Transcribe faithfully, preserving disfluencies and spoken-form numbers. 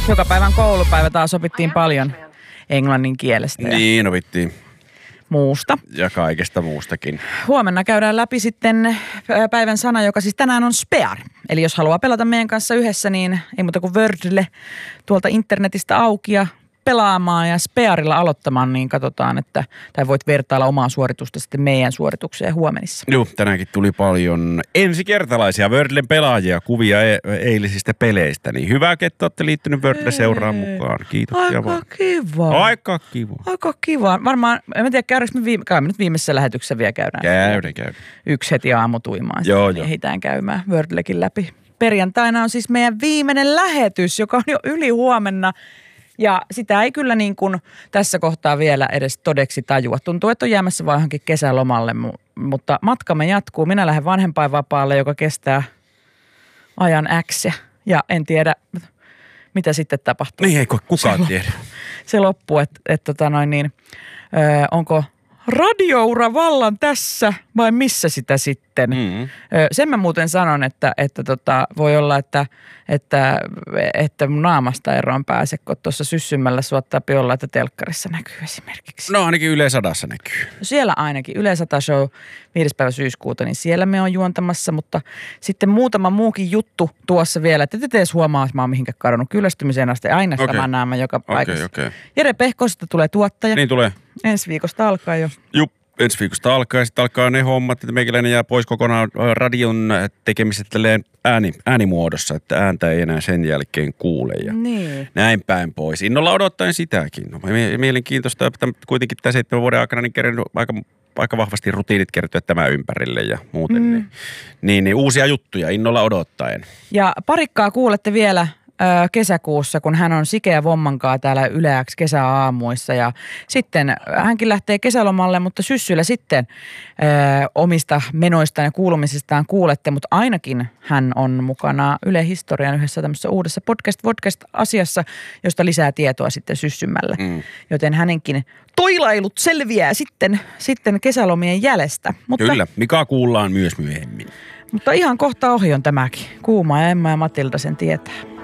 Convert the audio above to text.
Joka päivän koulupäivä taas opittiin paljon englannin kielestä ja Niin, opittiin. muusta. Ja kaikesta muustakin. Huomenna käydään läpi sitten päivän sana, joka siis tänään on spear. Eli jos haluaa pelata meidän kanssa yhdessä, niin ei muuta kuin Wordle tuolta internetistä auki ja pelaamaan ja spearilla aloittamaan, niin katsotaan, että tai voit vertailla omaa suoritusta sitten meidän suoritukseen huomenissa. Joo, tänäänkin tuli paljon ensikertalaisia Wordlen pelaajia, kuvia e- eilisistä peleistä. Niin hyvä, että olette liittynyt Wordle-seuraan mukaan. Kiitos. Aika vaan. kiva. Aika kiva. Aika kiva. Varmaan, en tiedä, käydäänkö me, viime, käydään me nyt viimeisessä lähetyksessä vielä käydään. Käydään, käydään. Yksi heti aamutuimaan. Joo, Sitten joo. ehditään käymään Wordlekin läpi. Perjantaina on siis meidän viimeinen lähetys, joka on jo yli huomenna. Ja sitä ei kyllä niin kuin tässä kohtaa vielä edes todeksi tajua. Tuntuu, että on jäämässä vaan johonkin kesälomalle, mutta matkamme jatkuu. Minä lähden vanhempainvapaalle, joka kestää ajan X. Ja en tiedä, mitä sitten tapahtuu. Niin ei kukaan se tiedä. Se loppuu, että et, tota noin niin, ö, onko radioura vallan tässä vai missä sitä sitten? Mm-hmm. Ö, sen mä muuten sanon, että, että tota, voi olla, että, että, että mun naamasta eroon pääse, kun tuossa syssymällä suottaa olla, että telkkarissa näkyy esimerkiksi. No ainakin Yle Sadassa näkyy. Siellä ainakin Yle sata show viides päivä syyskuuta, niin siellä me on juontamassa, mutta sitten muutama muukin juttu tuossa vielä, että ette edes huomaa, että mä oon mihinkään kadonnut kyllästymiseen asti. Aina Okei. saman naama joka paikassa. Okei, okei. Jere Pehkosta tulee tuottaja. Niin tulee. Ensi viikosta alkaa jo. Jup, ensi viikosta alkaa ja sitten alkaa ne hommat, että meikäläinen jää pois kokonaan radion tekemisestä tälleen ääni, äänimuodossa, että ääntä ei enää sen jälkeen kuule ja Niin. näin päin pois. Innolla odottaen sitäkin. No, mielenkiintoista, että kuitenkin tämän seitsemän vuoden aikana niin kerran aika, aika vahvasti rutiinit kertyä tämän ympärille ja muuten. Mm. Niin, niin, niin uusia juttuja innolla odottaen. Ja parikkaa kuulette vielä ö, kesäkuussa, kun hän on Sikeä Vommankaa täällä Yle X kesäaamuissa. Ja sitten hänkin lähtee kesälomalle, mutta syssyllä sitten ö, omista menoistaan ja kuulumisistaan kuulette. Mutta ainakin hän on mukana Yle Historian yhdessä tämmöisessä uudessa podcast-podcast-asiassa, josta lisää tietoa sitten syssymällä. Mm. Joten hänenkin toilailut selviää sitten, sitten kesälomien jäljestä. Mutta, Kyllä, mikä kuullaan myös myöhemmin. mutta ihan kohta ohi on tämäkin. Kuuma ja Emma ja Matilda sen tietää.